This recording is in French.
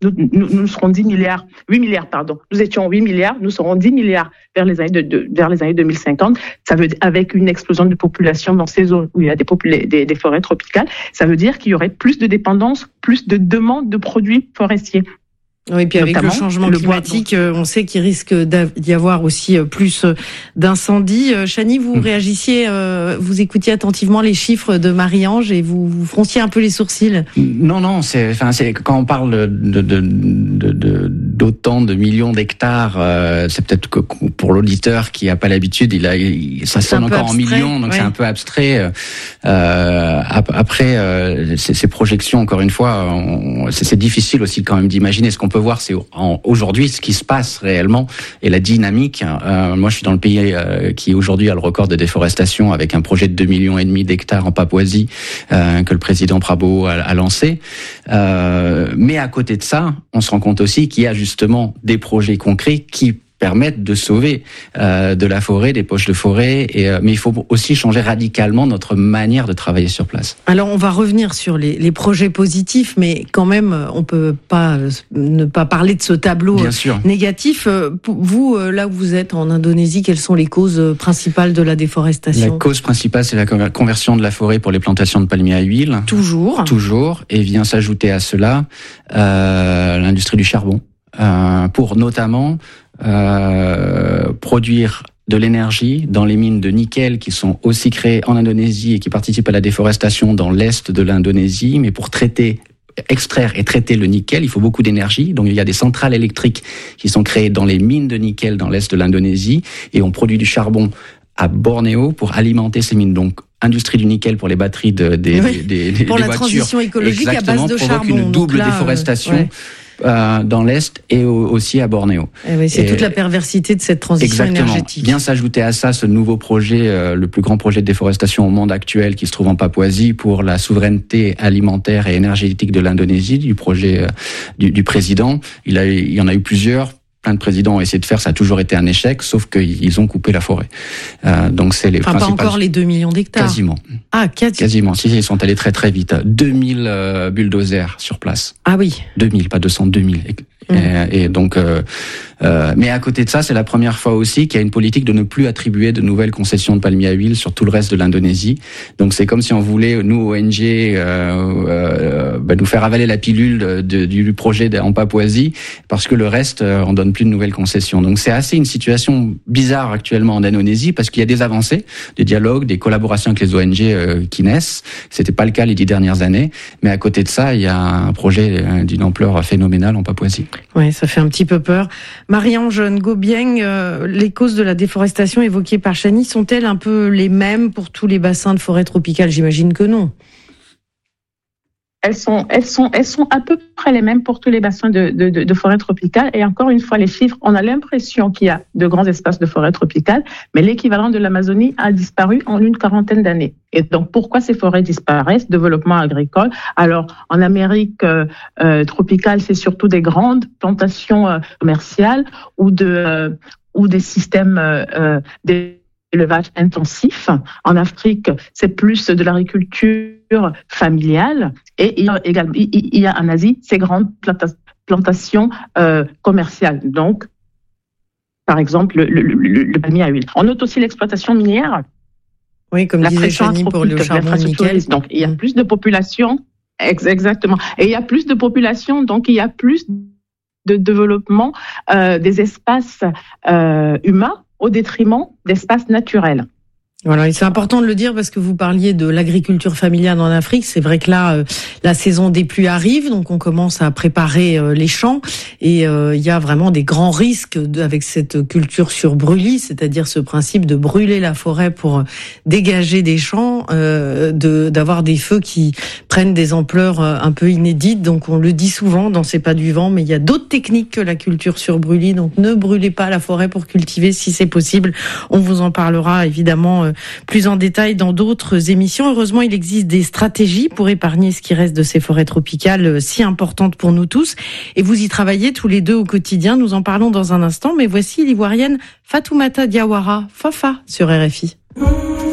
nous serons 8 milliards, nous étions 8 milliards, nous serons 10 milliards vers les années 2050. Ça veut dire, avec une explosion de population dans ces zones où il y a des forêts tropicales, ça veut dire qu'il y aurait plus de dépendance, plus de demande de produits forestiers. Oui, puis avec le changement climatique, on sait qu'il risque d'y avoir aussi plus d'incendies. Chani, vous réagissiez, vous écoutiez attentivement les chiffres de Marie-Ange et vous fronciez un peu les sourcils. Non, c'est quand on parle d'autant de millions d'hectares, c'est peut-être que pour l'auditeur qui a pas l'habitude, ça sonne encore en millions, donc c'est un peu abstrait. Après, ces projections, encore une fois, c'est difficile aussi quand même d'imaginer. Ce qu'on peut voir, c'est aujourd'hui ce qui se passe réellement et la dynamique. Moi, je suis dans le pays qui aujourd'hui a le record de déforestation avec un projet de 2,5 millions d'hectares en Papouasie que le président Prabowo a lancé. Mais à côté de ça, on se rend compte aussi qu'il y a justement des projets concrets qui permettent de sauver de la forêt, des poches de forêt, mais il faut aussi changer radicalement notre manière de travailler sur place. Alors on va revenir sur les projets positifs, mais quand même on peut pas ne pas parler de ce tableau négatif. Vous, là où vous êtes en Indonésie, quelles sont les causes principales de la déforestation ? La cause principale, c'est la conversion de la forêt pour les plantations de palmiers à huile. Toujours, et vient s'ajouter à cela l'industrie du charbon, pour notamment produire de l'énergie dans les mines de nickel qui sont aussi créées en Indonésie et qui participent à la déforestation dans l'est de l'Indonésie. Mais pour extraire et traiter le nickel, il faut beaucoup d'énergie. Donc il y a des centrales électriques qui sont créées dans les mines de nickel dans l'est de l'Indonésie et on produit du charbon à Bornéo pour alimenter ces mines. Donc industrie du nickel pour les batteries des pour la voitures. Transition écologique à base de charbon. Provoque une double déforestation. Dans l'Est et aussi à Bornéo. C'est toute la perversité de cette transition énergétique. Vient s'ajouter à ça ce nouveau projet, le plus grand projet de déforestation au monde actuel qui se trouve en Papouasie pour la souveraineté alimentaire et énergétique de l'Indonésie, du projet du président. Il y en a eu plusieurs. Plein de présidents ont essayé de faire, ça a toujours été un échec, sauf qu'ils ont coupé la forêt. Donc c'est les principales... Pas encore les 2 millions d'hectares. Quasiment. Quasiment. Si, ils sont allés très très vite. 2000 bulldozers sur place. Ah oui. 2000, pas 200, 2000. Et donc, mais à côté de ça, c'est la première fois aussi qu'il y a une politique de ne plus attribuer de nouvelles concessions de palmiers à huile sur tout le reste de l'Indonésie. Donc c'est comme si on voulait, nous ONG, nous faire avaler la pilule du projet en Papouasie, parce que le reste, on donne plus de nouvelles concessions. Donc c'est assez une situation bizarre actuellement en Indonésie, parce qu'il y a des avancées, des dialogues, des collaborations avec les ONG qui naissent. C'était pas le cas les 10 dernières années, mais à côté de ça, il y a un projet d'une ampleur phénoménale en Papouasie. Oui, ça fait un petit peu peur. Marie-Ange Ngobieng, les causes de la déforestation évoquées par Chani sont-elles un peu les mêmes pour tous les bassins de forêt tropicale ? J'imagine que non. Elles sont à peu près les mêmes pour tous les bassins de forêt tropicale. Et encore une fois, les chiffres, on a l'impression qu'il y a de grands espaces de forêt tropicale, mais l'équivalent de l'Amazonie a disparu en une quarantaine d'années. Et donc, pourquoi ces forêts disparaissent ? Développement agricole. Alors, en Amérique tropicale, c'est surtout des grandes plantations commerciales ou des systèmes d'élevage intensif. En Afrique, c'est plus de l'agriculture familiale. Et il y a en Asie ces grandes plantations commerciales. Donc, par exemple, le palmier à huile. On note aussi l'exploitation minière. Oui, comme disait Chani pour le charbon nickel. Donc, il y a plus de population. Exactement. Et il y a plus de population, donc il y a plus de développement des espaces humains au détriment d'espaces naturels. Voilà, et c'est important de le dire parce que vous parliez de l'agriculture familiale en Afrique. C'est vrai que là, la saison des pluies arrive, donc on commence à préparer les champs et il y a vraiment des grands risques avec cette culture sur brûlis, c'est-à-dire ce principe de brûler la forêt pour dégager des champs, d'avoir des feux qui prennent des ampleurs un peu inédites. Donc on le dit souvent dans C'est pas du vent, mais il y a d'autres techniques que la culture sur brûlis. Donc ne brûlez pas la forêt pour cultiver si c'est possible. On vous en parlera évidemment plus en détail dans d'autres émissions. Heureusement, il existe des stratégies pour épargner ce qui reste de ces forêts tropicales si importantes pour nous tous. Et vous y travaillez tous les deux au quotidien. Nous en parlons dans un instant. Mais voici l'Ivoirienne Fatoumata Diawara, Fafa, sur RFI.